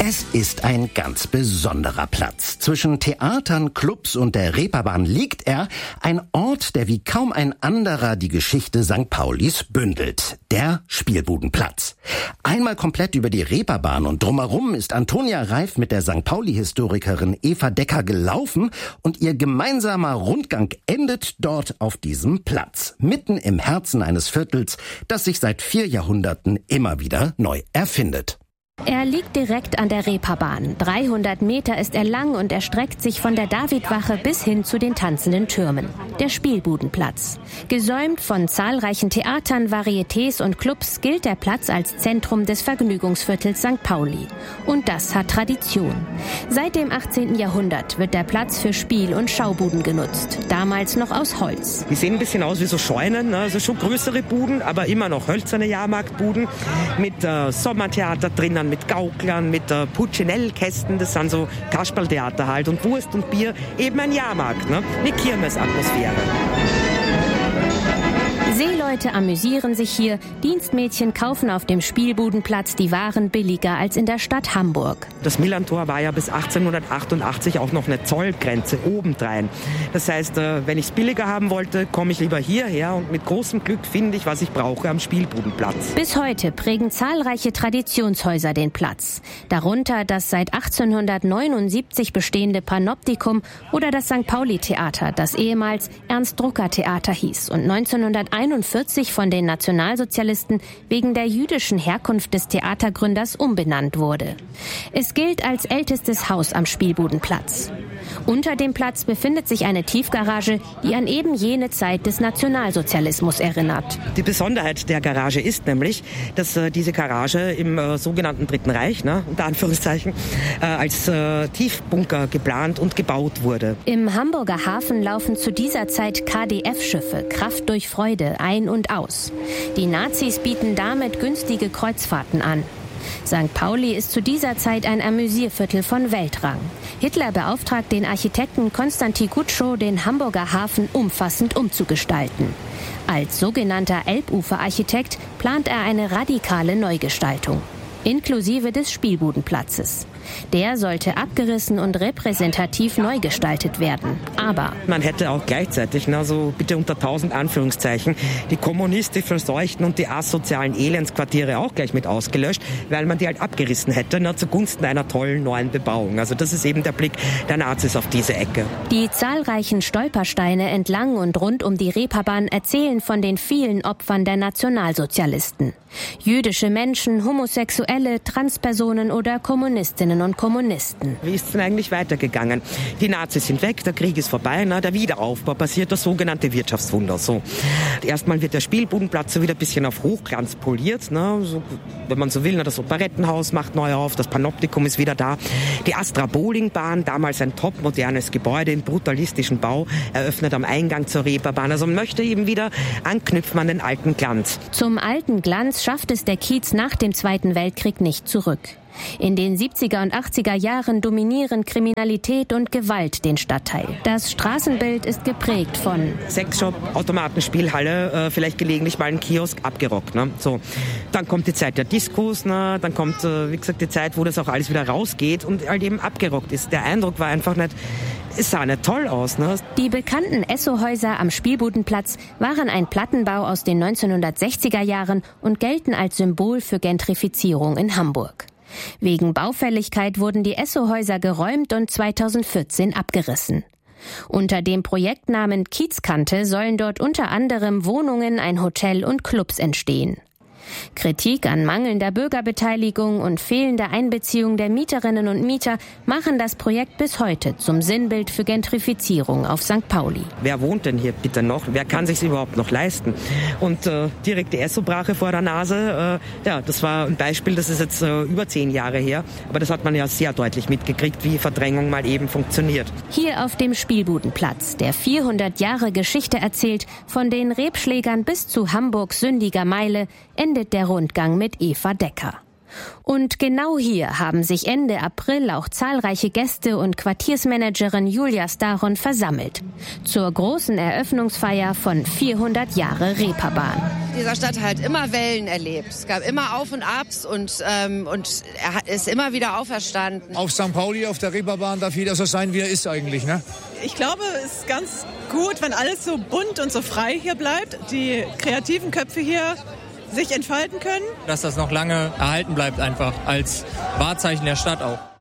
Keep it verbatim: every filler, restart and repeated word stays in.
Es ist ein ganz besonderer Platz. Zwischen Theatern, Clubs und der Reeperbahn liegt er, ein Ort, der wie kaum ein anderer die Geschichte Sankt Paulis bündelt. Der Spielbudenplatz. Einmal komplett über die Reeperbahn und drumherum ist Antonia Reif mit der Sankt Pauli-Historikerin Eva Decker gelaufen und ihr gemeinsamer Rundgang endet dort auf diesem Platz. Mitten im Herzen eines Viertels, das sich seit vier Jahrhunderten immer wieder neu erfindet. Er liegt direkt an der Reeperbahn. dreihundert Meter ist er lang und erstreckt sich von der Davidwache bis hin zu den tanzenden Türmen. Der Spielbudenplatz. Gesäumt von zahlreichen Theatern, Varietés und Clubs gilt der Platz als Zentrum des Vergnügungsviertels Sankt Pauli. Und das hat Tradition. Seit dem achtzehnten Jahrhundert wird der Platz für Spiel- und Schaubuden genutzt. Damals noch aus Holz. Die sehen ein bisschen aus wie so Scheunen, ne? Also schon größere Buden, aber immer noch hölzerne Jahrmarktbuden mit äh, Sommertheater drinnen, mit Gauklern, mit äh, Puccinell-Kästen, das sind so Kasperltheater halt, und Wurst und Bier, eben ein Jahrmarkt, ne? Eine Kirmesatmosphäre. Seeleute amüsieren sich hier, Dienstmädchen kaufen auf dem Spielbudenplatz die Waren billiger als in der Stadt Hamburg. Das Millantor war ja bis achtzehnhundertachtundachtzig auch noch eine Zollgrenze obendrein. Das heißt, wenn ich es billiger haben wollte, komme ich lieber hierher und mit großem Glück finde ich, was ich brauche am Spielbudenplatz. Bis heute prägen zahlreiche Traditionshäuser den Platz. Darunter das seit achtzehnhundertneunundsiebzig bestehende Panoptikum oder das Sankt Pauli-Theater, das ehemals Ernst-Drucker-Theater hieß und neunzehnhunderteinundvierzig von den Nationalsozialisten wegen der jüdischen Herkunft des Theatergründers umbenannt wurde. Es gilt als ältestes Haus am Spielbudenplatz. Unter dem Platz befindet sich eine Tiefgarage, die an eben jene Zeit des Nationalsozialismus erinnert. Die Besonderheit der Garage ist nämlich, dass äh, diese Garage im äh, sogenannten Dritten Reich, ne, unter Anführungszeichen, äh, als äh, Tiefbunker geplant und gebaut wurde. Im Hamburger Hafen laufen zu dieser Zeit K D F-Schiffe, Kraft durch Freude, ein und aus. Die Nazis bieten damit günstige Kreuzfahrten an. Sankt Pauli ist zu dieser Zeit ein Amüsierviertel von Weltrang. Hitler beauftragt den Architekten Konstantin Gutschow, den Hamburger Hafen umfassend umzugestalten. Als sogenannter Elbufer-Architekt plant er eine radikale Neugestaltung, inklusive des Spielbudenplatzes. Der sollte abgerissen und repräsentativ neu gestaltet werden. Aber man hätte auch gleichzeitig, also bitte unter tausend Anführungszeichen, die kommunistischen Verseuchten und die asozialen Elendsquartiere auch gleich mit ausgelöscht, weil man die halt abgerissen hätte, na, zugunsten einer tollen neuen Bebauung. Also das ist eben der Blick der Nazis auf diese Ecke. Die zahlreichen Stolpersteine entlang und rund um die Reeperbahn erzählen von den vielen Opfern der Nationalsozialisten. Jüdische Menschen, Homosexuelle, Transpersonen oder Kommunistinnen und Kommunisten. Wie ist es denn eigentlich weitergegangen? Die Nazis sind weg, der Krieg ist vorbei, na, der Wiederaufbau passiert, das sogenannte Wirtschaftswunder. So. Erstmal wird der Spielbudenplatz so wieder ein bisschen auf Hochglanz poliert, na, so, wenn man so will, na, das Operettenhaus macht neu auf, das Panoptikum ist wieder da. Die Astra Bowlingbahn, damals ein topmodernes Gebäude im brutalistischen Bau, eröffnet am Eingang zur Reeperbahn. Also man möchte eben wieder anknüpfen an den alten Glanz. Zum alten Glanz schafft es der Kiez nach dem Zweiten Weltkrieg nicht zurück. In den siebziger und achtziger Jahren dominieren Kriminalität und Gewalt den Stadtteil. Das Straßenbild ist geprägt von Sexshop, Automatenspielhalle, äh, vielleicht gelegentlich mal ein Kiosk, abgerockt. Ne? So. Dann kommt die Zeit der Diskos, ne? Dann kommt, äh, wie gesagt, die Zeit, wo das auch alles wieder rausgeht und halt eben abgerockt ist. Der Eindruck war einfach nicht, es sah nicht toll aus. Ne? Die bekannten Esso-Häuser am Spielbudenplatz waren ein Plattenbau aus den neunzehnhundertsechziger Jahren und gelten als Symbol für Gentrifizierung in Hamburg. Wegen Baufälligkeit wurden die Esso-Häuser geräumt und zweitausendvierzehn abgerissen. Unter dem Projektnamen Kiezkante sollen dort unter anderem Wohnungen, ein Hotel und Clubs entstehen. Kritik an mangelnder Bürgerbeteiligung und fehlender Einbeziehung der Mieterinnen und Mieter machen das Projekt bis heute zum Sinnbild für Gentrifizierung auf Sankt Pauli. Wer wohnt denn hier bitte noch? Wer kann sich überhaupt noch leisten? Und äh, direkt die Esso-Brache vor der Nase, äh, ja, das war ein Beispiel, das ist jetzt äh, über zehn Jahre her, aber das hat man ja sehr deutlich mitgekriegt, wie Verdrängung mal eben funktioniert. Hier auf dem Spielbudenplatz, der vierhundert Jahre Geschichte erzählt, von den Rebschlägern bis zu Hamburgs sündiger Meile, endet der Rundgang mit Eva Decker. Und genau hier haben sich Ende April auch zahlreiche Gäste und Quartiersmanagerin Julia Staron versammelt. Zur großen Eröffnungsfeier von vierhundert Jahre Reeperbahn. Dieser Stadt hat immer Wellen erlebt. Es gab immer Auf und Abs und, ähm, und er ist immer wieder auferstanden. Auf Sankt Pauli, auf der Reeperbahn darf jeder so sein, wie er ist eigentlich, ne? Ich glaube, es ist ganz gut, wenn alles so bunt und so frei hier bleibt. Die kreativen Köpfe hier sich entfalten können. Dass das noch lange erhalten bleibt einfach als Wahrzeichen der Stadt auch.